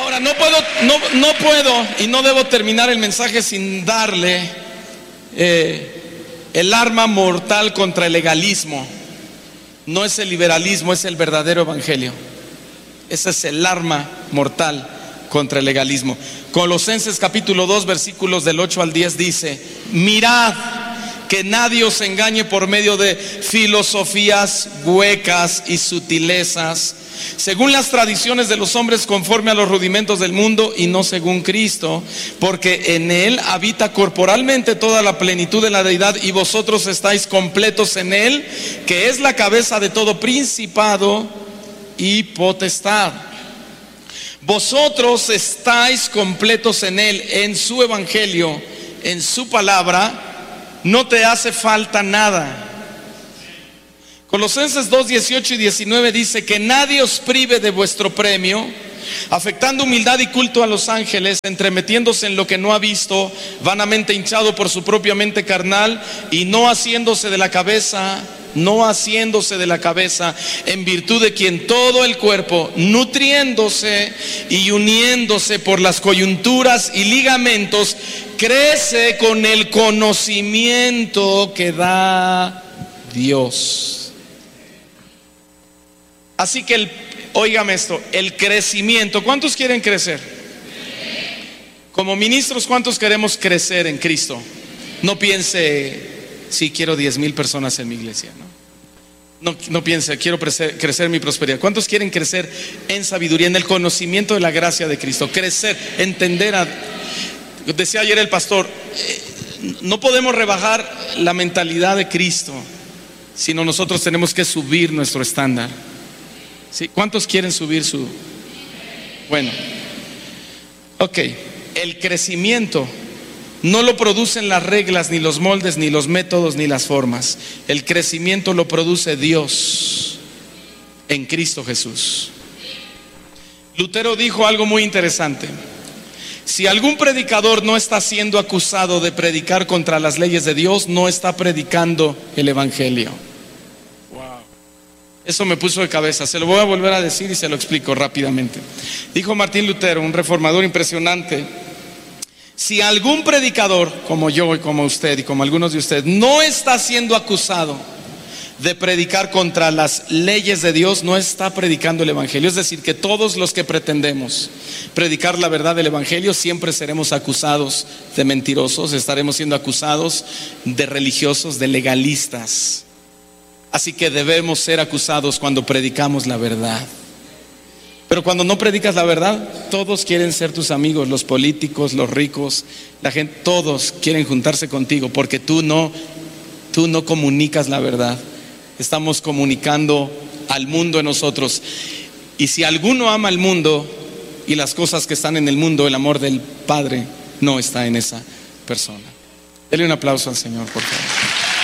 Ahora, no puedo y no debo terminar el mensaje sin darle el arma mortal contra el legalismo. No es el liberalismo, es el verdadero evangelio. Ese es el arma mortal contra el legalismo. Colosenses capítulo 2 versículos del 8 al 10 dice: mirad que nadie os engañe por medio de filosofías huecas y sutilezas, según las tradiciones de los hombres, conforme a los rudimentos del mundo y no según Cristo, porque en Él habita corporalmente toda la plenitud de la deidad, y vosotros estáis completos en Él, que es la cabeza de todo principado y potestad. Vosotros estáis completos en Él, en su evangelio, en su palabra. No te hace falta nada. Colosenses 2, 18 y 19 dice: que nadie os prive de vuestro premio, afectando humildad y culto a los ángeles, entremetiéndose en lo que no ha visto, vanamente hinchado por su propia mente carnal, y no haciéndose de la cabeza, en virtud de quien todo el cuerpo, nutriéndose y uniéndose por las coyunturas y ligamentos, crece con el conocimiento que da Dios. Así que óigame esto, el crecimiento. ¿Cuántos quieren crecer? Como ministros, ¿cuántos queremos crecer en Cristo? No piense, sí, quiero 10,000 personas en mi iglesia, no piense, quiero crecer en mi prosperidad. ¿Cuántos quieren crecer en sabiduría, en el conocimiento de la gracia de Cristo? Crecer, entender decía ayer el pastor, no podemos rebajar la mentalidad de Cristo, sino nosotros tenemos que subir nuestro estándar. ¿Sí? ¿Cuántos quieren subir su? Bueno, ok, el crecimiento no lo producen las reglas, ni los moldes, ni los métodos, ni las formas. El crecimiento lo produce Dios en Cristo Jesús. Lutero dijo algo muy interesante: si algún predicador no está siendo acusado de predicar contra las leyes de Dios, no está predicando el evangelio. Eso me puso de cabeza, se lo voy a volver a decir y se lo explico rápidamente. Dijo Martín Lutero, un reformador impresionante: si algún predicador, como yo y como usted y como algunos de ustedes, no está siendo acusado de predicar contra las leyes de Dios, no está predicando el evangelio. Es decir, que todos los que pretendemos predicar la verdad del evangelio siempre seremos acusados de mentirosos, estaremos siendo acusados de religiosos, de legalistas. Así que debemos ser acusados cuando predicamos la verdad. Pero cuando no predicas la verdad, todos quieren ser tus amigos, los políticos, los ricos, la gente, todos quieren juntarse contigo porque tú no comunicas la verdad. Estamos comunicando al mundo en nosotros. Y si alguno ama al mundo y las cosas que están en el mundo, el amor del Padre no está en esa persona. Dele un aplauso al Señor, por favor.